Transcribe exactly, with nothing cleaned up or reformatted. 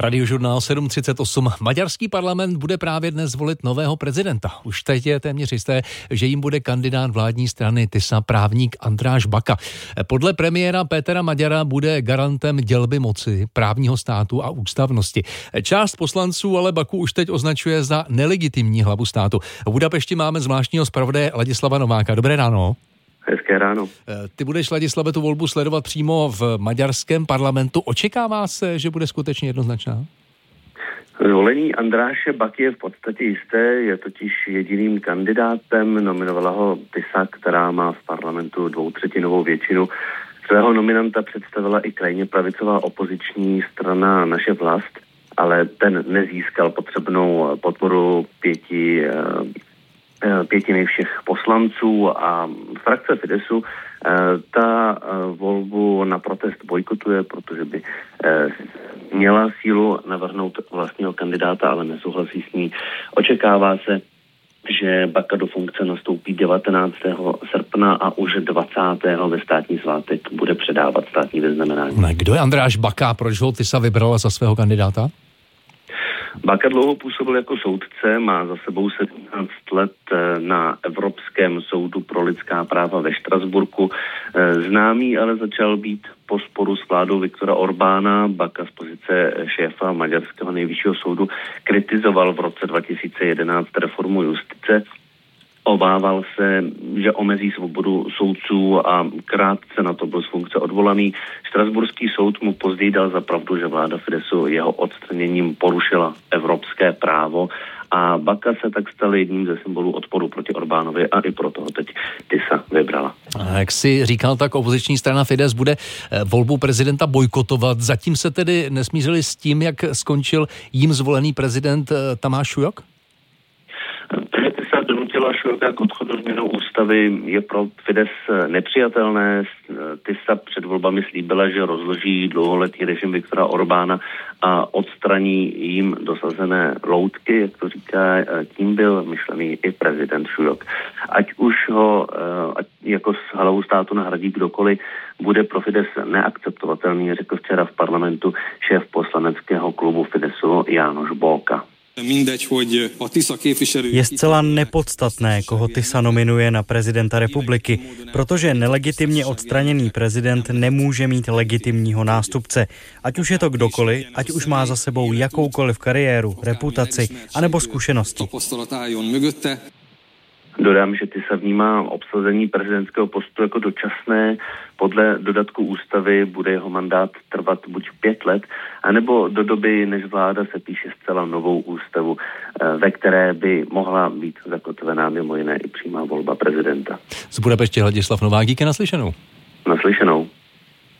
Radiožurnál sedm třicet osm. Maďarský parlament bude právě dnes volit nového prezidenta. Už teď je téměř jisté, že jim bude kandidát vládní strany TISA právník Andráš Baka. Podle premiéra Pétera Maďara bude garantem dělby moci, právního státu a ústavnosti. Část poslanců ale Baku už teď označuje za nelegitimní hlavu státu. V Budapešti máme zvláštního zpravodaje Ladislava Nováka. Dobré ráno. Hezké ráno. Ty budeš, Ladislave, tu volbu sledovat přímo v maďarském parlamentu. Očekává se, že bude skutečně jednoznačná? Zvolení Andráše Baky je v podstatě jisté, je totiž jediným kandidátem, nominovala ho TISA, která má v parlamentu dvoutřetinovou většinu. Svého nominanta představila i krajně pravicová opoziční strana Naše vlast, ale ten nezískal potřebnou podporu pěti pětiny všech poslanců a frakce Fidesu ta volbu na protest bojkotuje, protože by měla sílu navrhnout vlastního kandidáta, ale nesouhlasí s ní. Očekává se, že Baka do funkce nastoupí devatenáctého srpna a už dvacátého ve státní svátek bude předávat státní vyznamenání. Kdo je Andráš Baka? Proč ho TISA vybrala za svého kandidáta? Baka dlouho působil jako soudce, má za sebou sedmnáct let na Evropském soudu pro lidská práva ve Štrasburku. Známý ale začal být po sporu s vládou Viktora Orbána. Baka z pozice šéfa maďarského nejvyššího soudu kritizoval v roce dva tisíce jedenáct reformu justice. Obával se, že omezí svobodu soudců a krátce na to byl z funkce odvolaný. Štrasburský soud mu později dal za pravdu, že vláda Fidesu jeho odstraněním porušila evropské právo a Baka se tak stal jedním ze symbolů odporu proti Orbánovi a i proto ho teď TISA vybrala. A jak si říkal, tak opoziční strana Fides bude volbu prezidenta bojkotovat. Zatím se tedy nesmířili s tím, jak skončil jím zvolený prezident Tamáš Šujok? Donutila Šujka k odchodu změnou ústavy je pro Fides nepřijatelné. TISA před volbami slíbila, že rozloží dlouholetý režim Viktora Orbána a odstraní jim dosazené loutky, jak to říká, tím byl myšlený i prezident Šujok. Ať už ho ať jako s hlavou státu nahradí kdokoliv, bude pro Fides neakceptovatelný, řekl včera v parlamentu šéf poslaneckého klubu Fidesu János Bóka. Je zcela nepodstatné, koho TISA nominuje na prezidenta republiky, protože nelegitimně odstraněný prezident nemůže mít legitimního nástupce. Ať už je to kdokoliv, ať už má za sebou jakoukoliv kariéru, reputaci anebo zkušenosti. Dodám, že TISA vnímá obsazení prezidentského postu jako dočasné. Podle dodatku ústavy bude jeho mandát trvat buď pět let, anebo do doby, než vláda se píše zcela novou ústavu, ve které by mohla být zakotvená mimo jiné i přímá volba prezidenta. Z Budapešti Ladislav Novák, díky, naslyšenou. Naslyšenou.